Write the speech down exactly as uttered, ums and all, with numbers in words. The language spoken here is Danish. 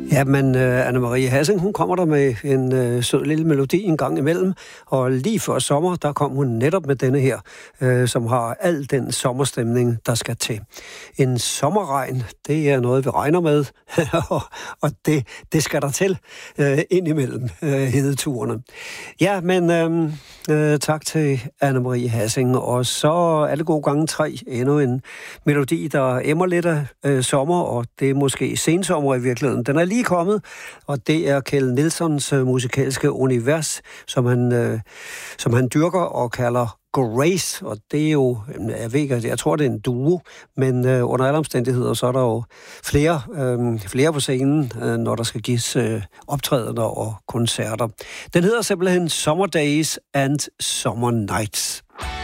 Ja, men uh, Anne-Marie Hassing, hun kommer der med en uh, sød lille melodi en gang imellem, og lige før sommer, der kom hun netop med denne her, uh, som har al den sommerstemning, der skal til. En sommerregn, det er noget, vi regner med, og det, det skal der til uh, indimellem uh, hedeturene. Ja, men uh, uh, tak til Anne-Marie Hassing, og så alle gode gange tre, endnu en melodi, der emmer lidt af uh, sommer, og det er måske sensommer i virkeligheden. Den er lige kommet, og det er Kjeld Nilssons uh, musikalske univers, som han, uh, som han dyrker og kalder Grace, og det er jo, jeg ved ikke, jeg tror, det er en duo, men uh, under alle omstændigheder, så er der jo flere, uh, flere på scenen, uh, når der skal gives uh, optrædener og koncerter. Den hedder simpelthen Summer Days and Summer Nights.